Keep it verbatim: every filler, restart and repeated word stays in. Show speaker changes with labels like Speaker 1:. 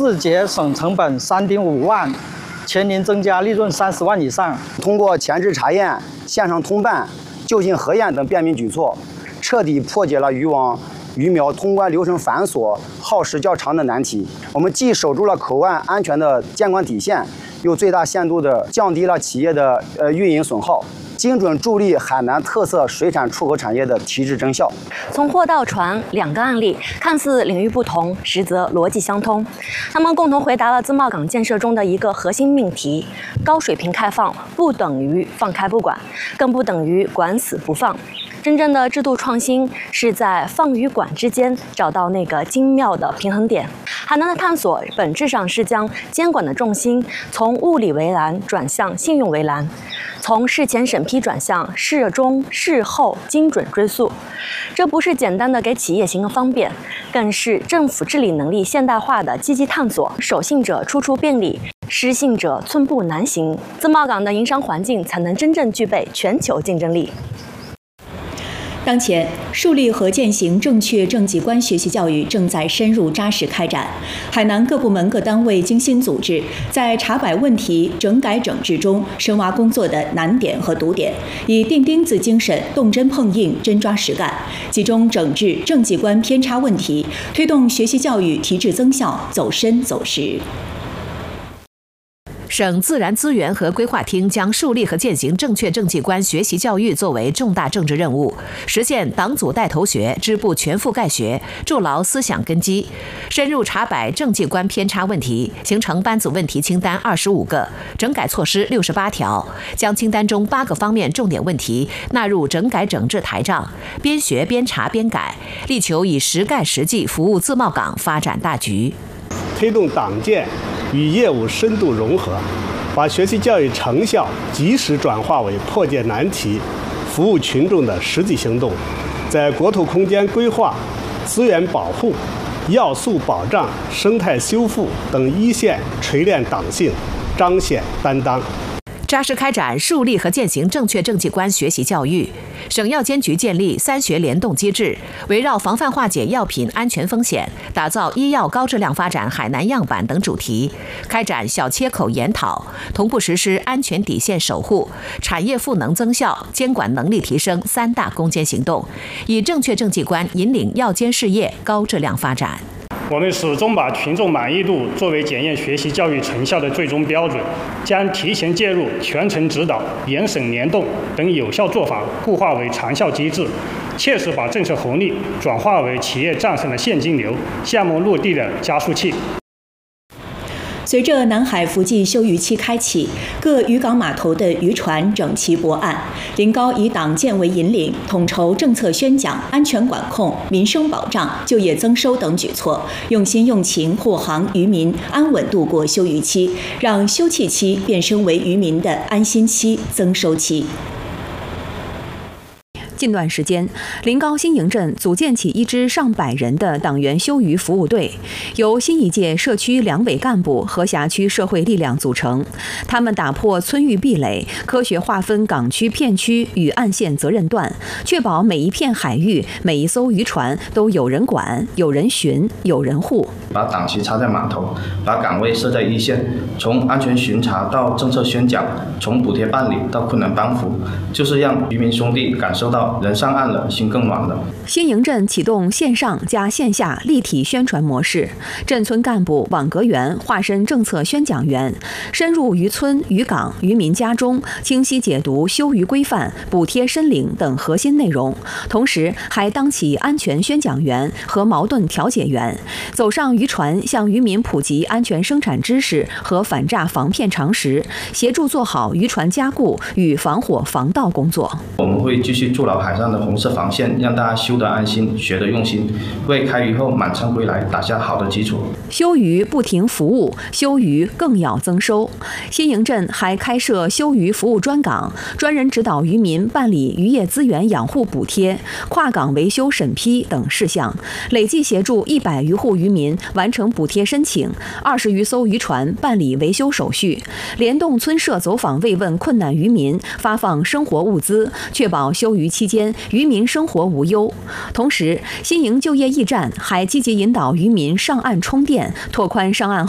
Speaker 1: 市节省成本三点五万，全年增加利润三十万以上。
Speaker 2: 通过前置查验、线上通办、就近核验等便民举措，彻底破解了渔网鱼苗通关流程繁琐、耗时较长的难题。我们既守住了口岸安全的监管底线，又最大限度地降低了企业的呃运营损耗，精准助力海南特色水产出口产业的提质增效。
Speaker 3: 从货到船两个案例，看似领域不同，实则逻辑相通。他们共同回答了自贸港建设中的一个核心命题：高水平开放不等于放开不管，更不等于管死不放。真正的制度创新是在放与管之间找到那个精妙的平衡点。海南的探索本质上是将监管的重心从物理围栏转向信用围栏，从事前审批转向事中事后精准追溯。这不是简单的给企业行个方便，更是政府治理能力现代化的积极探索。守信者处处便利，失信者寸步难行，自贸港的营商环境才能真正具备全球竞争力。
Speaker 4: 当前，树立和践行正确政绩观学习教育正在深入扎实开展。海南各部门各单位精心组织，在查摆问题、整改整治中深挖工作的难点和堵点，以钉钉子精神动真碰硬、真抓实干，集中整治政绩观偏差问题，推动学习教育提质增效、走深走实。
Speaker 5: 省自然资源和规划厅将树立和践行正确政绩观学习教育作为重大政治任务，实现党组带头学、支部全覆盖学，筑牢思想根基。深入查摆政绩观偏差问题，形成班子问题清单二十五个，整改措施六十八条，将清单中八个方面重点问题纳入整改整治台账，边学边查边改，力求以实干实际服务自贸港发展大局。
Speaker 6: 推动党建与业务深度融合，把学习教育成效及时转化为破解难题、服务群众的实际行动，在国土空间规划、资源保护、要素保障、生态修复等一线锤炼党性，彰显担当。
Speaker 5: 扎实开展树立和践行正确政绩观学习教育。省药监局建立三学联动机制，围绕防范化解药品安全风险，打造医药高质量发展海南样板等主题，开展小切口研讨，同步实施安全底线守护、产业赋能增效、监管能力提升三大攻坚行动，以正确政绩观引领药监事业高质量发展。
Speaker 7: 我们始终把群众满意度作为检验学习教育成效的最终标准，将提前介入、全程指导、联省联动等有效做法固化为长效机制，切实把政策红利转化为企业战胜的现金流、项目落地的加速器。
Speaker 4: 随着南海伏季休渔期开启，各渔港码头的渔船整齐泊岸。临高以党建为引领，统筹政策宣讲、安全管控、民生保障、就业增收等举措，用心用情护航渔民安稳度过休渔期，让休憩期变身为渔民的安心期、增收期。近段时间，临高新营镇组建起一支上百人的党员休渔服务队，由新一届社区两委干部和辖区社会力量组成。他们打破村域壁垒，科学划分港区片区与岸线责任段，确保每一片海域、每一艘渔船都有人管、有人巡、有人护。
Speaker 8: 把党旗插在码头，把岗位设在一线，从安全巡查到政策宣讲，从补贴办理到困难帮扶，就是让渔民兄弟感受到人上岸了，心更暖了。
Speaker 4: 新营镇启动线上加线下立体宣传模式，镇村干部、网格员化身政策宣讲员，深入渔村、渔港、渔民家中，清晰解读休渔规范、补贴申领等核心内容，同时还当起安全宣讲员和矛盾调解员，走上渔船，向渔民普及安全生产知识和反诈防骗常识，协助做好渔船加固与防火防盗工作。
Speaker 8: 我们会继续筑牢海上的红色防线，让大家休得安心，学得用心，为开渔后满仓归来打下好的基础。
Speaker 4: 休渔不停服务，休渔更要增收。新营镇还开设休渔服务专岗，专人指导渔民办理渔业资源养护补贴、跨港维修审批等事项，累计协助一百余户渔民完成补贴申请，二十余艘渔船办理维修手续，联动村社走访慰问困难渔民，发放生活物资，确保休渔期间渔民生活无忧。同时，新营就业驿站还积极引导渔民上岸充电，拓宽上岸